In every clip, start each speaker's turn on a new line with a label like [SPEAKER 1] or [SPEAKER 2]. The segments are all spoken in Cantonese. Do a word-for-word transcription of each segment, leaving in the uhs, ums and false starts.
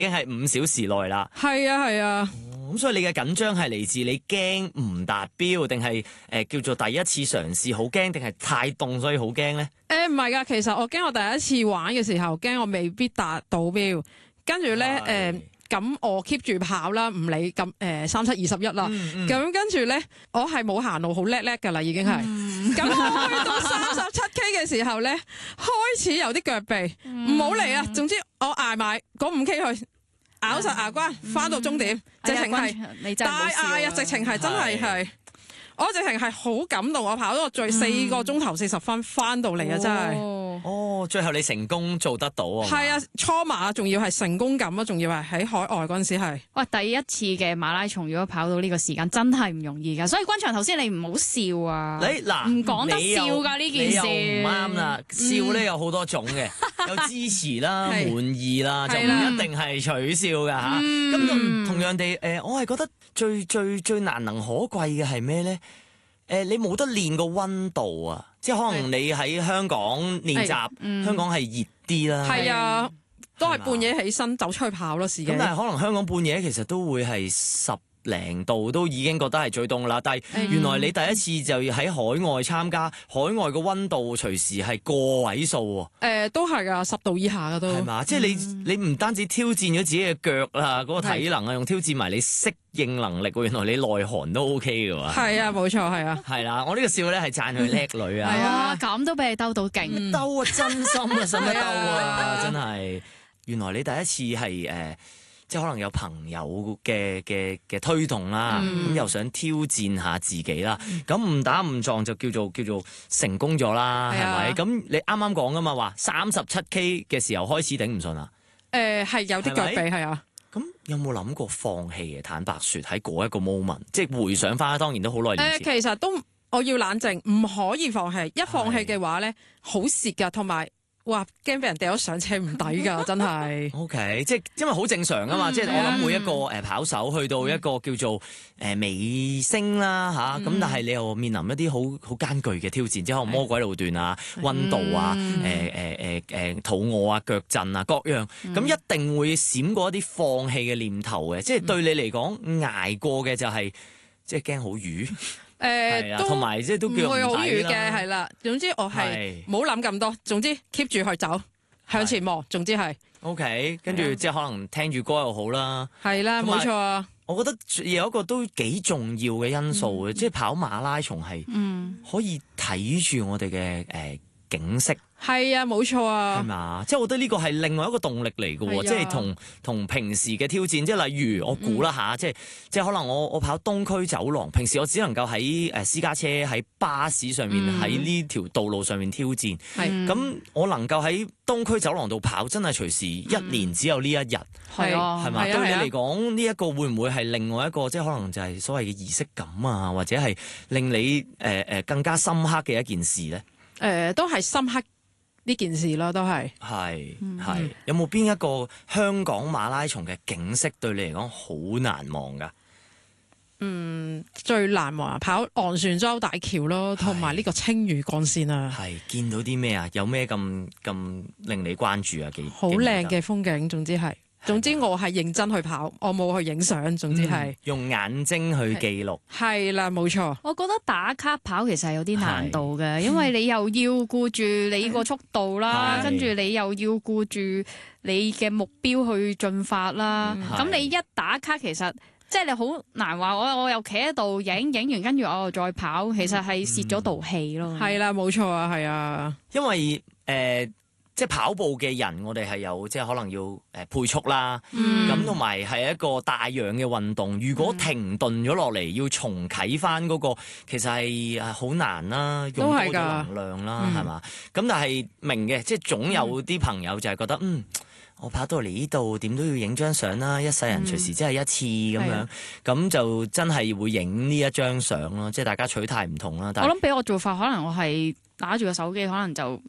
[SPEAKER 1] 已經係五小時內啦。
[SPEAKER 2] 係啊係啊。
[SPEAKER 1] 咁、哦、所以你嘅緊張係嚟自你驚唔達標，定係誒叫做第一次嘗試好驚，定係太凍所以好驚咧？
[SPEAKER 2] 誒唔係㗎，其實我驚我第一次玩嘅時候，驚我未必達到標，跟住咧誒咁我 keep 住跑啦，唔理咁誒三七二十一啦，咁、嗯嗯、跟住咧我係冇行路好叻叻㗎啦，已經係。咁、嗯、我去到三十七 K 嘅時候咧，開始有啲腳痹，唔好嚟啊！總之我捱埋嗰五 K 去。咬實牙關，翻、嗯、到終點，直情係大嗌啊！直情係真係係，我直情係好感動，我跑咗最四個鐘頭四十分翻到嚟啊！真係，
[SPEAKER 1] 哦，最後你成功做得到啊！
[SPEAKER 2] 係啊，初馬仲要係成功感啊，仲要係喺海外嗰陣時係。
[SPEAKER 3] 喂，第一次嘅馬拉松如果跑到呢個時間，真係唔容易噶。所以軍長頭先你唔好笑啊！
[SPEAKER 1] 你嗱唔
[SPEAKER 3] 講得笑噶呢件事，
[SPEAKER 1] 唔啱啦。笑咧有好多種嘅，嗯、有支持啦、滿意啦，就唔一定係取笑噶吓。咁、嗯、同樣地，誒、呃，我係覺得最最最難能可貴嘅係咩咧？誒、呃，你冇得練個溫度啊，即係可能你喺香港練習，嗯、香港係熱啲啦。
[SPEAKER 2] 係啊，都係半夜起身走出去跑咯，時間。咁
[SPEAKER 1] 但係可能香港半夜其實都會係十零度，都已經覺得係最凍啦。但係原來你第一次就要喺海外參加，海外個溫度隨時係個位數喎。誒、
[SPEAKER 2] 呃，都係噶，十度以下噶都。係嘛？
[SPEAKER 1] 即係你你唔單止挑戰咗自己嘅腳啦，嗰、嗰個體能啊，用挑戰埋你適應能力喎。原來你內寒都 OK 嘅喎。係
[SPEAKER 2] 啊，冇錯，係啊。
[SPEAKER 1] 係啦，我呢個笑咧係讚佢叻女啊。
[SPEAKER 3] 係啊，咁都俾你兜到勁，
[SPEAKER 1] 兜啊，真心啊，使乜兜啊？真係。原來你第一次係誒。呃即係可能有朋友嘅嘅嘅推動啦，咁、嗯、又想挑戰下自己啦，咁誤、嗯、打誤撞就叫做叫做成功咗啦，係咪？咁你啱啱講噶嘛，話三十七 K 嘅時候開始頂唔順啊？誒、呃，係有啲腳痹，係啊。咁有冇諗過放棄嘅？坦白說，喺嗰一個 moment，即係回想翻，當然都好耐年前。誒、呃，其實都我要冷靜，唔可以放棄。一放棄嘅話咧，好蝕噶，同埋。哇！驚俾人掉咗上車唔抵㗎，真係。O、okay, K， 即係因為好正常㗎嘛，嗯、即係我諗每一個誒跑手去到一個叫做誒尾聲啦吓，咁、嗯、但係你又面臨一啲好好艱巨嘅挑戰，即係可能魔鬼路段啊、溫、嗯、度啊、誒誒誒誒肚餓啊、腳震啊各樣，咁、嗯、一定會閃過一啲放棄嘅念頭嘅，即係對你嚟講捱過嘅就係、是、即係驚好瘀。誒、呃，同埋即係都叫唔會好遠嘅，係啦。總之我係冇諗咁多，總之 keep 住去走，向前望。總之係 OK， 跟住即係可能聽住歌又好啦。係啦，冇錯啊。我覺得有一個都幾重要嘅因素嘅，即、嗯、係、就是、跑馬拉松係可以睇住我哋嘅誒景色。係啊，冇錯啊，係嘛？即係我覺得呢個係另外一個動力嚟嘅喎，即係同同平時嘅挑戰，即係例如我估啦吓，即係即係可能我我跑東區走廊，平時我只能夠喺誒私家車、喺巴士上面、喺呢條道路上面挑戰。係咁、嗯，我能夠喺東區走廊度跑，真係隨時一年只有呢一日。係啊，係嘛？對你嚟講，呢一個會唔會係另外一個即係可能就係所謂嘅儀式感啊，或者係令你誒誒、呃、更加深刻嘅一件事咧？誒、呃，都係深刻。呢件事咯，都係係係有冇邊一個香港馬拉松嘅景色對你嚟講好難忘噶？嗯，最難忘啊，跑昂船洲大橋咯，同埋呢個青嶼幹線啊。係見到啲咩啊？有咩咁咁令你關注啊？幾好靚嘅風景，總之係。總之我係認真去跑，我冇去影相。總之係、嗯、用眼睛去記錄。係啦，冇錯。我覺得打卡跑其實係有啲難度嘅，因為你又要顧住你個速度啦，跟住你又要顧住你嘅目標去進發啦。咁你一打卡，其實即係你好難話。我我又企喺度影影完，跟住我又再跑，其實係蝕咗道氣咯。係啦，冇錯啊，係啊。因為誒。呃即係跑步嘅人，我哋係有即係可能要誒配速啦，咁同埋係一個帶氧嘅運動。如果停頓咗落嚟，要重啟翻嗰個，其實係誒好難啦，用多咗能量啦，係嘛？咁、嗯、但係明嘅，即係總有啲朋友就係覺得，嗯，我跑到嚟呢度，點都要影張相啦，一世人隨時只係一次咁、嗯、樣，咁就真係會影呢一張相咯。即係大家取態唔同啦。但我諗俾我做法，可能我係打住個手機，可能就。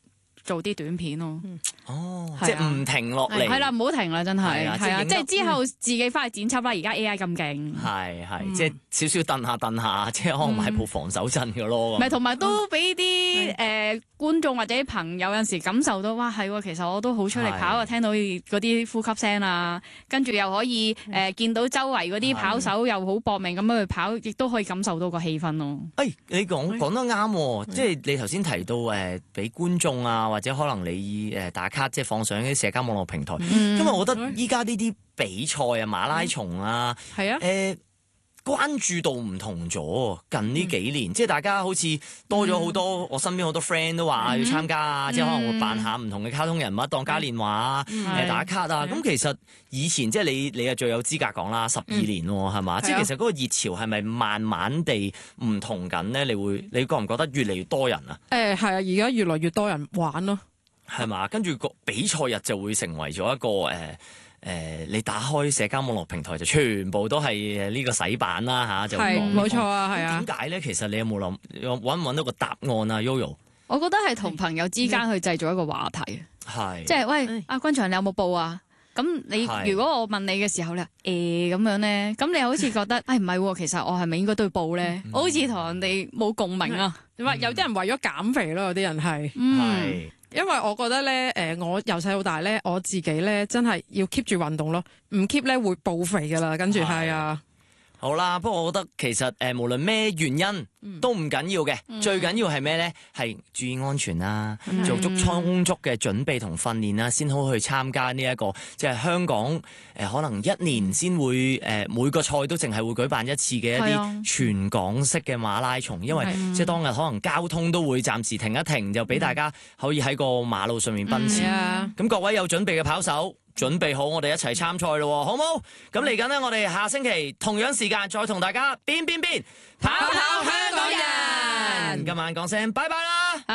[SPEAKER 3] 做啲短片咯。
[SPEAKER 1] 哦，
[SPEAKER 3] 係啊
[SPEAKER 1] 即係唔停落嚟。
[SPEAKER 3] 係啦，唔好停啦，真係
[SPEAKER 1] 係啊
[SPEAKER 3] 係啊，
[SPEAKER 1] 即係
[SPEAKER 3] 即係之後自己翻去剪輯啦。而家 A I 咁勁，
[SPEAKER 1] 係係，
[SPEAKER 3] 嗯
[SPEAKER 1] 即係少少蹬下蹬下，即係可能買部防手震嘅咯。
[SPEAKER 3] 唔係同埋都俾啲誒觀眾或者啲朋友有陣時感受到，哇係喎，其實我都好出力跑啊，
[SPEAKER 1] 係
[SPEAKER 3] 聽到嗰啲呼吸聲啊，跟住又可以誒見到周圍嗰啲跑手又好搏命咁樣去跑，亦都可以感受到個氣氛咯。
[SPEAKER 1] 誒，你講講得啱喎，即係你頭先提到誒，俾觀眾啊，或者可能你誒打卡，即係放上啲社交網絡平台，
[SPEAKER 3] 嗯
[SPEAKER 1] 因為我覺得依家呢啲比賽啊、馬拉松啊，
[SPEAKER 2] 係啊，
[SPEAKER 1] 誒關注度唔同咗。近呢幾年，即係大家好似多咗好多，我身邊好多 friend 都話要參加啊，即係可能會扮下唔同嘅卡通人物，當嘉年華啊，誒打卡啊。咁其實以前即係你你係最有資格講啦，十二年喎，係嘛？即係其實嗰個熱潮係咪慢慢地唔同緊咧？你會你覺唔覺得越嚟越多人啊？
[SPEAKER 2] 誒係啊，而家越來越多人玩咯。
[SPEAKER 1] 係嘛？跟住個比賽日就會成為咗一個誒誒、呃呃，你打開社交網絡平台就全部都係呢個洗版啦嚇，就
[SPEAKER 2] 係
[SPEAKER 1] 講
[SPEAKER 2] 冇錯啊，係啊。
[SPEAKER 1] 點解咧？其實你有冇諗揾唔揾到個答案啊？Yoyo
[SPEAKER 3] 我覺得係同朋友之間去製造一個話題，
[SPEAKER 1] 係
[SPEAKER 3] 即係喂阿君祥你有冇報啊？咁你
[SPEAKER 1] 係
[SPEAKER 3] 如果我問你嘅時候咧，誒咁樣咧，咁你好似覺得，誒唔係喎，其實我係咪應該都要報咧？
[SPEAKER 1] 嗯
[SPEAKER 3] 我好似同人哋冇共鳴啊。
[SPEAKER 2] 你話有啲人為咗減肥咯，有啲人係。
[SPEAKER 3] 嗯，
[SPEAKER 1] 係
[SPEAKER 2] 因為我覺得咧，誒，我由細到大咧，我自己咧真係要 keep 住運動咯，唔 keep 咧會報肥噶啦，跟住係啊，
[SPEAKER 1] 好啦。不過我覺得其實誒、呃，無論咩原因都唔緊要嘅，最緊要係咩咧？係注意安全啦，
[SPEAKER 3] 嗯
[SPEAKER 1] 做足充足嘅準備同訓練啦，先好去參加呢、這、一個即係香港誒、呃，可能一年先會誒、呃、每個賽都淨係會舉辦一次嘅一
[SPEAKER 3] 係啊
[SPEAKER 1] 啲全港式嘅馬拉松，因為即係當日可能交通都會暫時停一停，就俾大家可以喺個馬路上面奔馳。
[SPEAKER 2] 係啊。
[SPEAKER 1] 咁各位有準備嘅跑手，準備好，我哋一齊參賽咯，好冇？咁嚟緊呢，我哋下星期同樣時間再同大家變變變，跑跑香港人。今晚講聲拜拜啦！